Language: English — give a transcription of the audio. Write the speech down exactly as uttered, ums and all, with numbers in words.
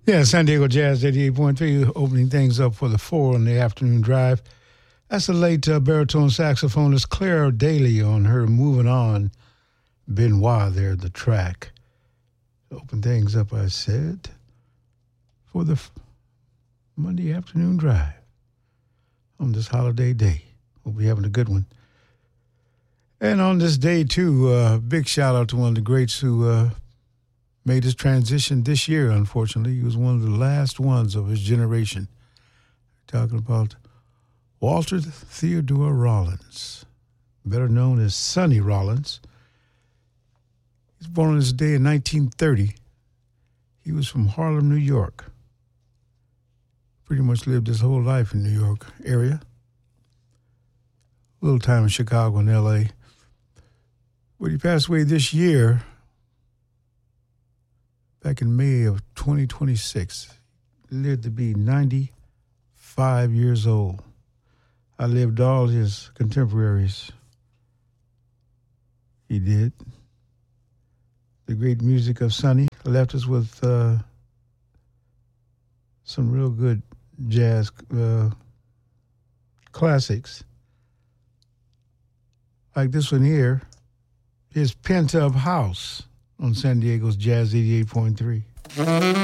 Yeah, San Diego Jazz eighty-eight point three, opening things up for the four on the afternoon drive. That's the late uh, baritone saxophonist Claire Daly on her Moving On, Benoit there, the track. Open things up, I said, for the f- Monday afternoon drive on this holiday day. We'll be having a good one. And on this day, too, uh, big shout out to one of the greats who uh, made his transition this year, unfortunately. He was one of the last ones of his generation. Talking about Walter Theodore Rollins, better known as Sonny Rollins. He was born on this day in nineteen thirty. He was from Harlem, New York. Pretty much lived his whole life in New York area. A little time in Chicago and L A. But he passed away this year, back in May of twenty twenty-six. He lived to be ninety-five years old. I lived all his contemporaries. He did. The great music of Sonny left us with uh, some real good jazz uh, classics. Like this one here, his Pent Up House on San Diego's Jazz eighty-eight point three.